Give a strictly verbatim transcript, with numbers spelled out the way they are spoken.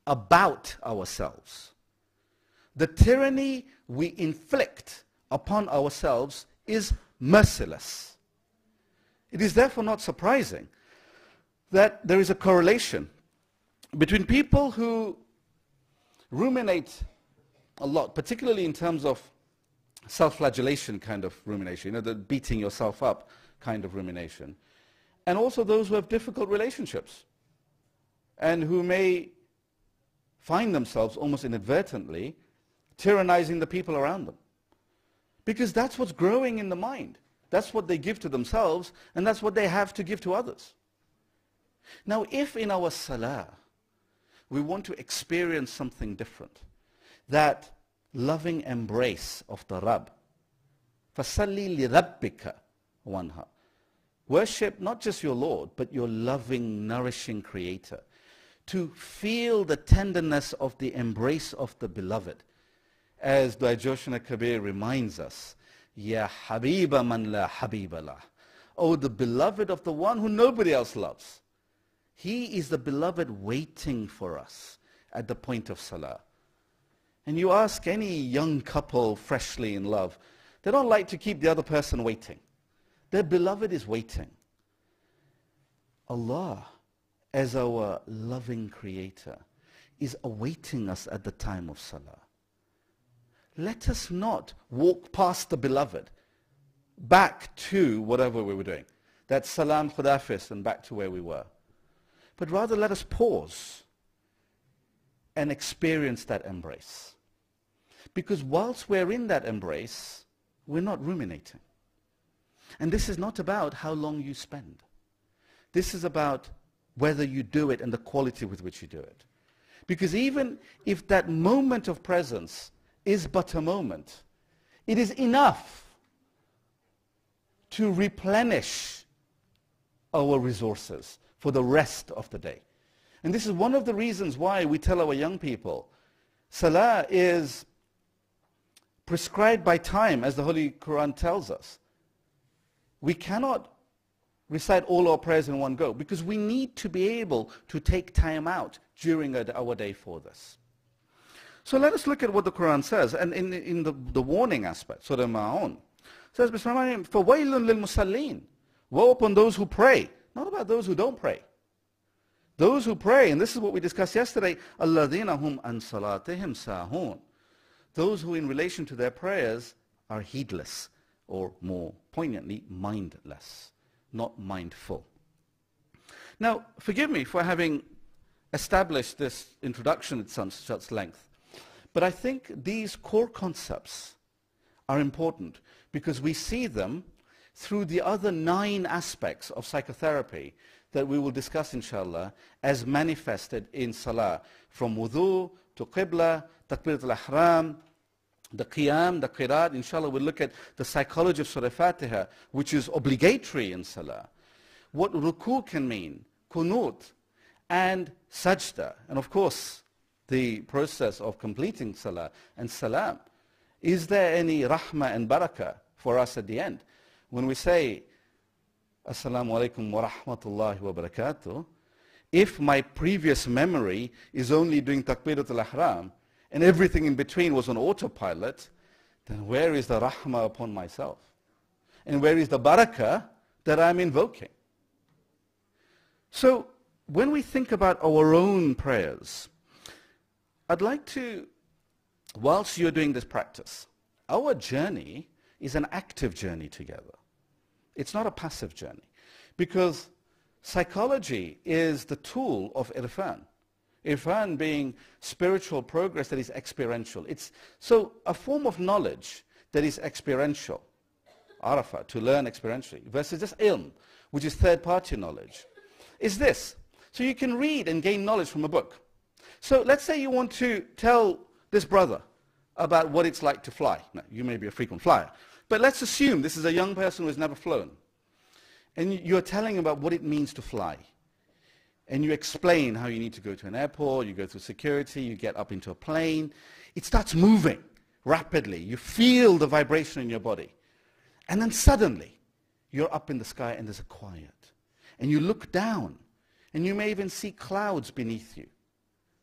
about ourselves. The tyranny we inflict upon ourselves is merciless. It is therefore not surprising that there is a correlation between people who ruminate a lot, particularly in terms of self-flagellation kind of rumination, you know, the beating yourself up kind of rumination, and also those who have difficult relationships and who may find themselves almost inadvertently tyrannizing the people around them. Because that's what's growing in the mind. That's what they give to themselves, and that's what they have to give to others. Now, if in our salah we want to experience something different, that loving embrace of the Rabb, فَصَلِّ لِرَبِّكَ وَانْهَا, worship not just your Lord, but your loving, nourishing Creator, to feel the tenderness of the embrace of the Beloved. As Dua Joshna Kabir reminds us, Ya Habiba man la Habiba lah. Oh, the beloved of the one who nobody else loves. He is the beloved waiting for us at the point of salah. And you ask any young couple freshly in love, they don't like to keep the other person waiting. Their beloved is waiting. Allah, as our loving Creator, is awaiting us at the time of salah. Let us not walk past the beloved back to whatever we were doing. That salam khudafis and back to where we were. But rather let us pause and experience that embrace. Because whilst we're in that embrace, we're not ruminating. And this is not about how long you spend. This is about whether you do it and the quality with which you do it. Because even if that moment of presence is but a moment, it is enough to replenish our resources for the rest of the day. And this is one of the reasons why we tell our young people, salah is prescribed by time, as the Holy Quran tells us. We cannot recite all our prayers in one go, because we need to be able to take time out during our day for this. So let us look at what the Quran says, and in, in the, the warning aspect, Surah Ma'un, says, فَوَيْلٌ لِلْمُصَلِّينَ, woe upon those who pray, not about those who don't pray. Those who pray, and this is what we discussed yesterday, الَّذِينَ هُمْ عَنْ صَلَاتِهِمْ سَاهُونَ, those who in relation to their prayers are heedless, or more poignantly, mindless, not mindful. Now, forgive me for having established this introduction at some such length, but I think these core concepts are important because we see them through the other nine aspects of psychotherapy that we will discuss, inshallah, as manifested in salah, from wudu to qibla, takbirat al-ihram, the qiyam, the qiraat. Inshallah, we'll look at the psychology of Surah Fatiha, which is obligatory in salah. What ruku can mean, kunut, and sajda, and of course, the process of completing salah and salam. Is there any rahmah and barakah for us at the end? When we say, Assalamu alaikum wa rahmatullahi wa barakatuh, if my previous memory is only doing takbirat al-ihram, and everything in between was on autopilot, then where is the rahmah upon myself? And where is the barakah that I'm invoking? So, when we think about our own prayers, I'd like to, whilst you're doing this practice, our journey is an active journey together. It's not a passive journey. Because psychology is the tool of irfan. Irfan being spiritual progress that is experiential. It's so a form of knowledge that is experiential. Arafah, to learn experientially, versus just ilm, which is third-party knowledge, is this. So you can read and gain knowledge from a book. So let's say you want to tell this brother about what it's like to fly. Now, you may be a frequent flyer, but let's assume this is a young person who has never flown. And you're telling about what it means to fly. And you explain how you need to go to an airport, you go through security, you get up into a plane. It starts moving rapidly. You feel the vibration in your body. And then suddenly, you're up in the sky and there's a quiet. And you look down, and you may even see clouds beneath you.